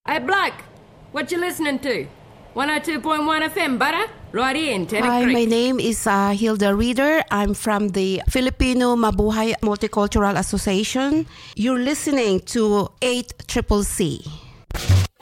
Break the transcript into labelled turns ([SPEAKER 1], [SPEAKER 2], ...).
[SPEAKER 1] Hey, Black, what you listening to? 102.1 FM, butter? Right here in Tennant
[SPEAKER 2] Hi,
[SPEAKER 1] Creek.
[SPEAKER 2] my name is Hilda Reader. I'm from the Filipino Mabuhay Multicultural Association. You're listening to 8CCC.